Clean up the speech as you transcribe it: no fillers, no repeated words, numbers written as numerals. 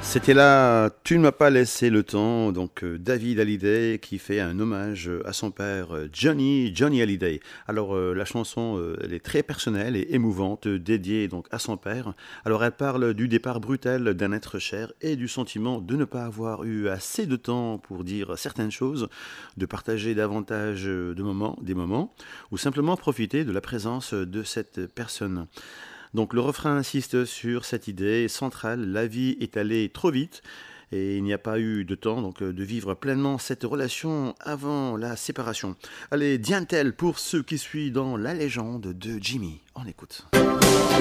C'était là, tu ne m'as pas laissé le temps, donc David Hallyday qui fait un hommage à son père Johnny Hallyday. Alors la chanson, elle est très personnelle et émouvante, dédiée donc à son père. Alors elle parle du départ brutal d'un être cher et du sentiment de ne pas avoir eu assez de temps pour dire certaines choses, de partager davantage des moments, ou simplement profiter de la présence de cette personne. Donc le refrain insiste sur cette idée centrale, la vie est allée trop vite et il n'y a pas eu de temps donc de vivre pleinement cette relation avant la séparation. Allez, Diantel pour ceux qui suivent dans la légende de Jimmy. On écoute.